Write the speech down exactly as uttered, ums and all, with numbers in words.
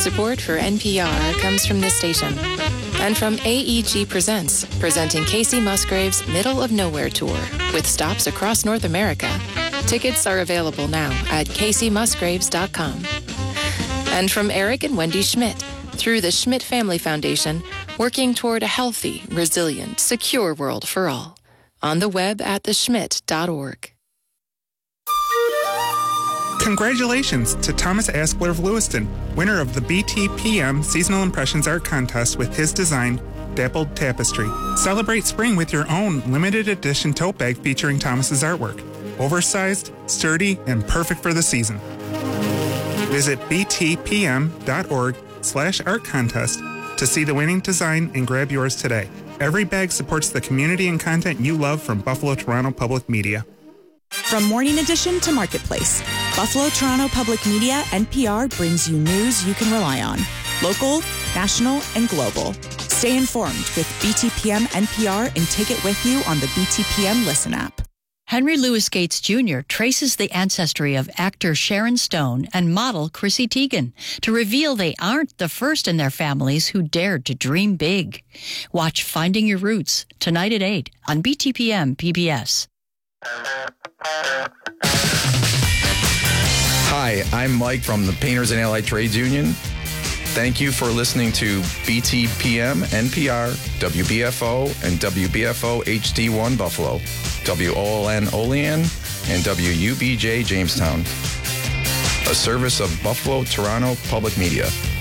Support for N P R comes from this station and from A E G Presents, presenting Casey Musgrave's Middle of Nowhere Tour with stops across North America. Tickets are available now at casey musgraves dot com. And from Eric and Wendy Schmidt, through the Schmidt Family Foundation, working toward a healthy, resilient, secure world for all. On the web at the schmidt dot org. Congratulations to Thomas Aspler of Lewiston, winner of the B T P M Seasonal Impressions Art Contest with his design, Dappled Tapestry. Celebrate spring with your own limited edition tote bag featuring Thomas's artwork. Oversized, sturdy, and perfect for the season. Visit b t p m dot org slash art contest to see the winning design and grab yours today. Every bag supports the community and content you love from Buffalo Toronto Public Media. From Morning Edition to Marketplace, Buffalo Toronto Public Media, N P R, brings you news you can rely on. Local, national, and global. Stay informed with B T P M N P R and take it with you on the B T P M Listen app. Henry Louis Gates Junior traces the ancestry of actor Sharon Stone and model Chrissy Teigen to reveal they aren't the first in their families who dared to dream big. Watch Finding Your Roots tonight at eight on B T P M P B S. Hi, I'm Mike from the Painters and Allied Trades Union. Thank you for listening to B T P M, N P R, W B F O, and W B F O H D one Buffalo, W O L N Olean, and W U B J Jamestown. A service of Buffalo Toronto Public Media.